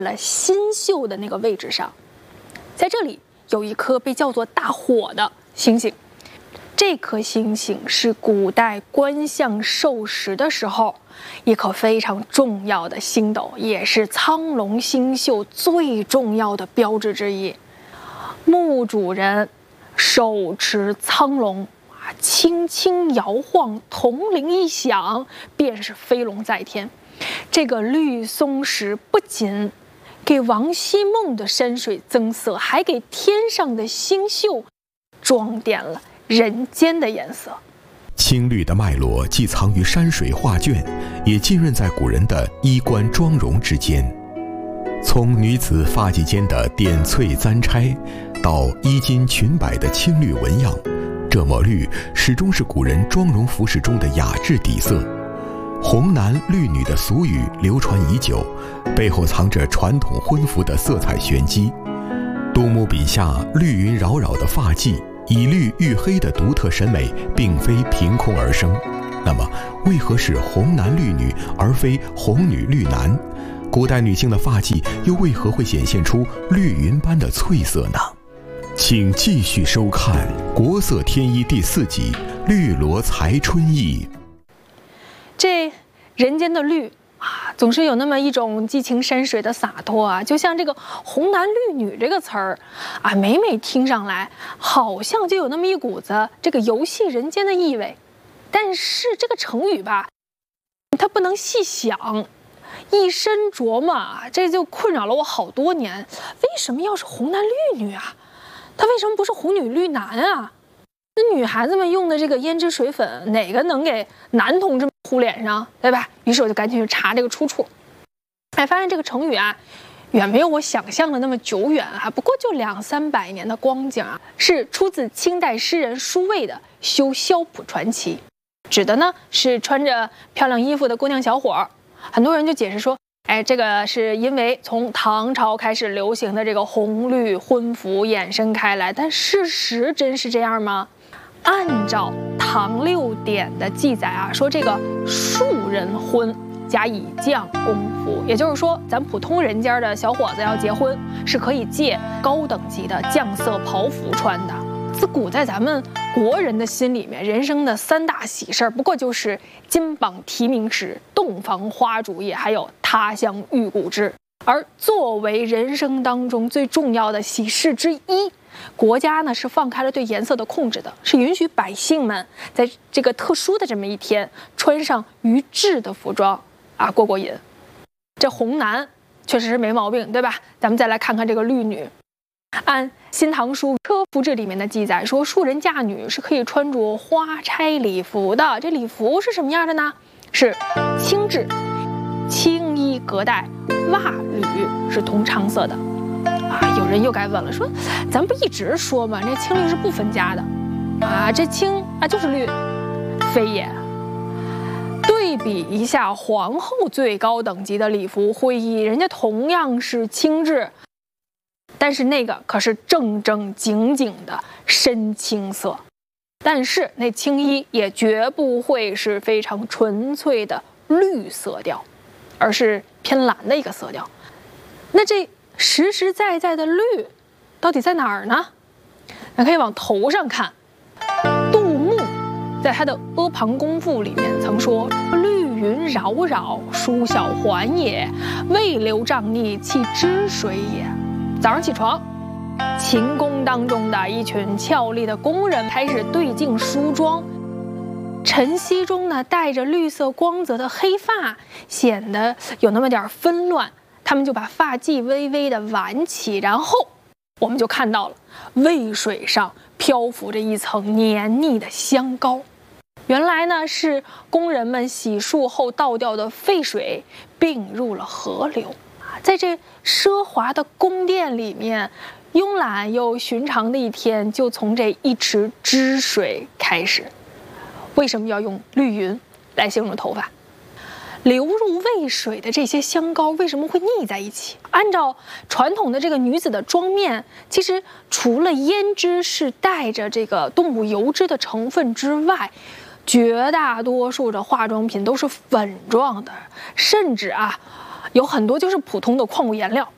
了心宿的那个位置上，在这里有一颗被叫做大火的星星。这颗星星是古代观象授时的时候一颗非常重要的星斗，也是苍龙星宿最重要的标志之一。墓主人手持苍龙，轻轻摇晃，铜铃一响，便是飞龙在天。这个绿松石不仅给王希孟的山水增色，还给天上的星宿装点了人间的颜色。 青绿的脉络既藏于山水画卷，也浸润在古人的衣冠妆容之间。从女子发髻间的点翠簪钗，到衣襟裙摆的青绿纹样，这抹绿始终是古人妆容服饰中的雅致底色。红男绿女的俗语流传已久，背后藏着传统婚服的色彩玄机。杜牧笔下绿云扰扰的发髻，以绿遇黑的独特审美并非凭空而生。那么为何是红男绿女而非红女绿男？古代女性的发髻又为何会显现出绿云般的翠色呢？请继续收看《国色天衣》第4集《绿萝才春意》。 这人间的绿总是有那么一种寄情山水的洒脱啊，就像这个红男绿女这个词儿每每听上来好像就有那么一股子这个游戏人间的意味。但是这个成语吧，它不能细想，一深琢磨这就困扰了我好多年。为什么要是红男绿女啊？它为什么不是红女绿男啊？那女孩子们用的这个胭脂水粉，哪个能给男同志糊脸上，对吧？于是我就赶紧去查这个出处，发现这个成语远没有我想象的那么久远不过就200-300年的光景是出自清代诗人舒卫的《修萧谱传奇》，指的呢是穿着漂亮衣服的姑娘小伙。很多人就解释说，这个是因为从唐朝开始流行的这个红绿婚服衍生开来，但事实真是这样吗？按照唐6典的记载说这个庶人婚加以将工服，也就是说咱普通人家的小伙子要结婚是可以借高等级的将色袍服穿的。自古在咱们国人的心里面，人生的3大喜事不过就是金榜题名时、洞房花烛夜，还有他乡遇故知。而作为人生当中最重要的喜事之一，国家呢是放开了对颜色的控制的，是允许百姓们在这个特殊的这么一天穿上于制的服装过过瘾。这红男确实是没毛病，对吧？咱们再来看看这个绿女。按《新唐书·车夫志》里面的记载说，庶人嫁女是可以穿着花钗礼服的。这礼服是什么样的呢？是青制，青衣隔带，袜履是同长色的。有人又该问了，说咱不一直说吗？这青绿是不分家的这青就是绿，非也。对比一下皇后最高等级的礼服会议，人家同样是青制，但是那个可是正正经经的深青色。但是那青衣也绝不会是非常纯粹的绿色调，而是偏蓝的一个色调。那这实实在在的绿到底在哪儿呢？那可以往头上看。杜牧在他的《阿房宫赋》里面曾说，绿云扰扰，疏晓还也，未流瘴腻，弃之水也。早上起床，秦宫当中的一群俏丽的工人开始对镜梳妆，晨曦中呢带着绿色光泽的黑发显得有那么点纷乱，他们就把发髻微微的挽起，然后我们就看到了渭水上漂浮着一层黏腻的香膏。原来呢是工人们洗漱后倒掉的废水并入了河流。在这奢华的宫殿里面，慵懒又寻常的一天就从这一池汁水开始。为什么要用绿云来形容头发？流入渭水的这些香膏为什么会腻在一起？按照传统的这个女子的妆面，其实除了胭脂是带着这个动物油脂的成分之外，绝大多数的化妆品都是粉状的，甚至有很多就是普通的矿物颜料。